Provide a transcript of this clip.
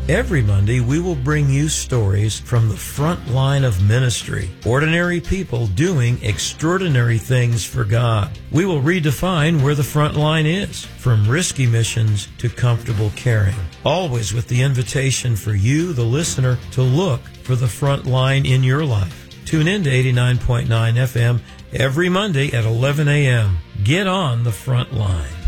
Every Monday, we will bring you stories from the front line of ministry, ordinary people doing extraordinary things for God. We will redefine where the front line is, from risky missions to comfortable caring, always with the invitation for you, the listener, to look for the front line in your life. Tune in to 89.9 FM every Monday at 11 a.m. Get on the front line.